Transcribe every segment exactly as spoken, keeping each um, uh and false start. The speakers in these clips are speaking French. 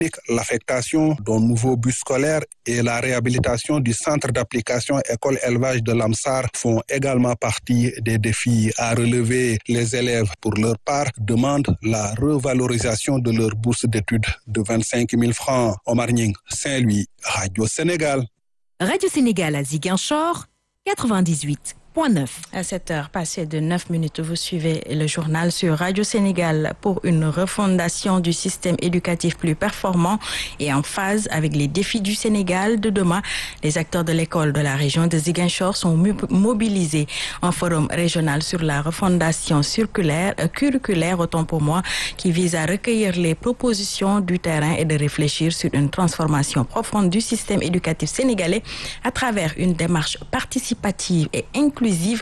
L'affectation d'un nouveau bus scolaire et la réhabilitation du centre d'application école élevage de Lamsar font également partie des défis à relever. Les élèves, pour leur part, demandent la revalorisation de leur bourse d'études de vingt-cinq mille francs. Omar Nying, Saint-Louis, Radio Sénégal. Radio Sénégal à Ziguinchor, quatre-vingt-dix-huit point neuf. À sept heures passées de neuf minutes, vous suivez le journal sur Radio Sénégal pour une refondation du système éducatif plus performant et en phase avec les défis du Sénégal de demain. Les acteurs de l'école de la région de Ziguinchor sont mobilisés. Un forum régional sur la refondation circulaire, euh, curriculaire, autant pour moi, qui vise à recueillir les propositions du terrain et de réfléchir sur une transformation profonde du système éducatif sénégalais à travers une démarche participative et inclusive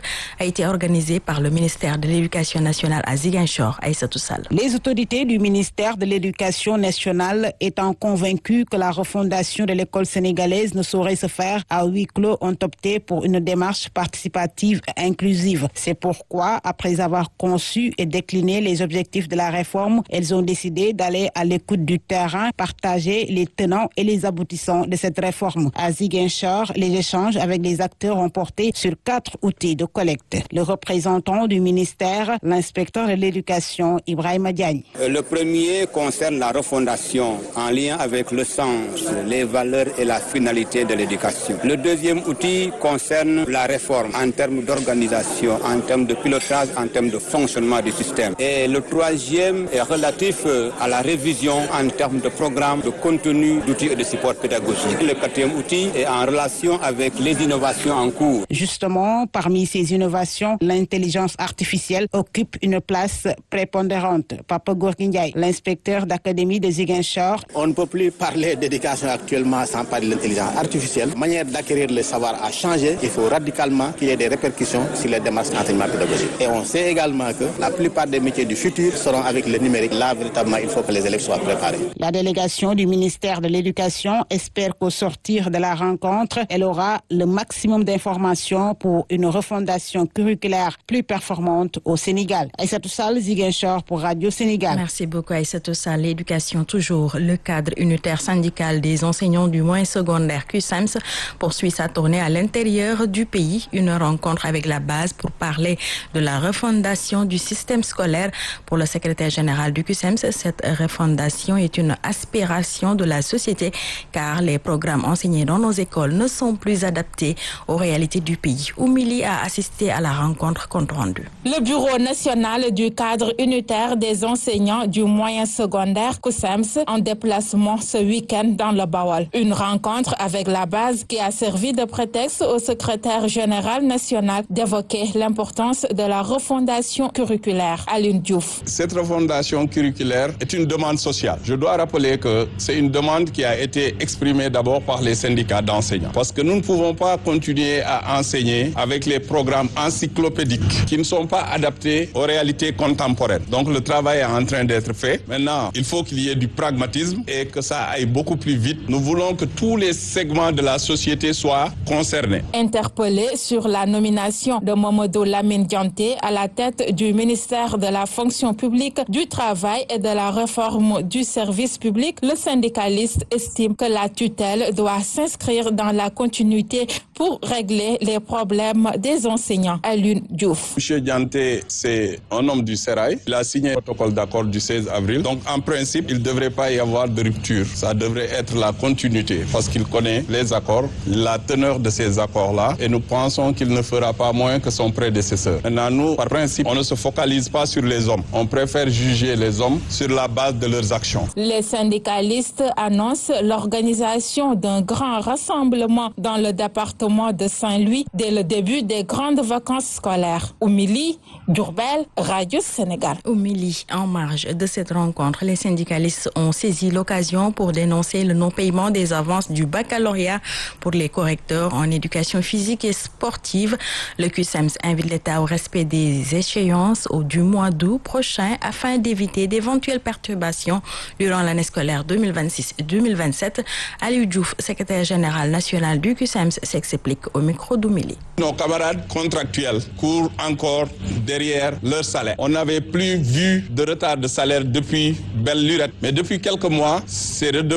a été organisée par le ministère de l'Éducation nationale à Ziguinchor. Aïssatou Sall. Les autorités du ministère de l'Éducation nationale étant convaincues que la refondation de l'école sénégalaise ne saurait se faire à huis clos ont opté pour une démarche participative et inclusive. C'est pourquoi, après avoir conçu et décliné les objectifs de la réforme, elles ont décidé d'aller à l'écoute du terrain, partager les tenants et les aboutissants de cette réforme. À Ziguinchor, les échanges avec les acteurs ont porté sur quatre outils de collecte. Le représentant du ministère, l'inspecteur de l'éducation, Ibrahima Diagne. Le premier concerne la refondation en lien avec le sens, les valeurs et la finalité de l'éducation. Le deuxième outil concerne la réforme en termes d'organisation, en termes de pilotage, en termes de fonctionnement du système. Et le troisième est relatif à la révision en termes de programme, de contenu, d'outils et de support pédagogique. Le quatrième outil est en relation avec les innovations en cours. Justement, parmi ces innovations, l'intelligence artificielle occupe une place prépondérante. Papa Gorgui Ndiaye, l'inspecteur d'académie de Ziguinchor. On ne peut plus parler d'éducation actuellement sans parler de l'intelligence artificielle. La manière d'acquérir le savoir a changé. Il faut radicalement qu'il y ait des répercussions sur les démarches d'enseignement pédagogique. Et on sait également que la plupart des métiers du futur seront avec le numérique. Là, véritablement, il faut que les élèves soient préparés. La délégation du ministère de l'Éducation espère qu'au sortir de la rencontre, elle aura le maximum d'informations pour une refondation curriculaire plus performante au Sénégal. Aïssatou Sall, Ziguinchor pour Radio Sénégal. Merci beaucoup Aïssatou Sall. L'éducation toujours. Le cadre unitaire syndical des enseignants du moyen secondaire Q S E M S poursuit sa tournée à l'intérieur du pays. Une rencontre avec la base pour parler de la refondation du système scolaire. Pour le secrétaire général du Q S E M S, cette refondation est une aspiration de la société car les programmes enseignés dans nos écoles ne sont plus adaptés aux réalités du pays. Oumili a assisté à la rencontre compte rendu. Le Bureau national du cadre unitaire des enseignants du moyen secondaire Q S E M S en déplacement ce week-end dans le Bawol. Une rencontre avec la base qui a servi de prétexte au secrétaire général national d'évoquer l'importance de la refondation curriculaire. Alioune Diouf. Cette refondation curriculaire est une demande sociale. Je dois rappeler que c'est une demande qui a été exprimée d'abord par les syndicats d'enseignants. Parce que nous ne pouvons pas continuer à enseigner avec les programmes encyclopédiques qui ne sont pas adaptés aux réalités contemporaines. Donc le travail est en train d'être fait. Maintenant, il faut qu'il y ait du pragmatisme et que ça aille beaucoup plus vite. Nous voulons que tous les segments de la société soient concernés. Interpellé sur la nomination de Mamadou Lamine Dianté à la tête du ministère de la fonction publique, du travail et de la réforme du service public, le syndicaliste estime que la tutelle doit s'inscrire dans la continuité pour régler les problèmes des enseignants. Alioune Diouf. M. Dianté, c'est un homme du Sérail. Il a signé le protocole d'accord du seize avril. Donc, en principe, il ne devrait pas y avoir de rupture. Ça devrait être la continuité parce qu'il connaît les accords, la teneur de ces accords-là. Et nous pensons qu'il ne fera pas moins que son prédécesseur. Maintenant, nous, par principe, on ne se focalise pas sur les hommes. On préfère juger les hommes sur la base de leurs actions. Les syndicalistes annoncent l'organisation d'un grand rassemblement dans le département de Saint-Louis dès le début des grandes vacances scolaires. Oumili, Diourbel, Radio Sénégal. Oumili, en marge de cette rencontre, les syndicalistes ont saisi l'occasion pour dénoncer le non-paiement des avances du baccalauréat pour les correcteurs en éducation physique et sportive. Le Q S E M S invite l'État au respect des échéances au du mois d'août prochain afin d'éviter d'éventuelles perturbations durant l'année scolaire deux mille vingt-six deux mille vingt-sept. Aliou Diouf, secrétaire général national du Q S E M S, s'explique au micro d'Oumili. Nos camarades contractuels courent encore derrière leur salaire. On n'avait plus vu de retard de salaire depuis belle lurette. Mais depuis quelques mois, ces redevances